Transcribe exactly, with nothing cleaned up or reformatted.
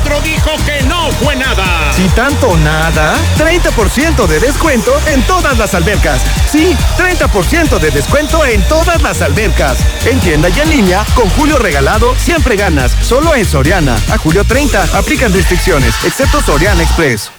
otro dijo que no fue nada. Si tanto nada, treinta por ciento de descuento en todas las albercas. Sí, treinta por ciento de descuento en todas las albercas. En tienda y en línea, con Julio Regalado, siempre ganas. Solo en Soriana. A julio treinta, aplican restricciones, excepto Soriana Express.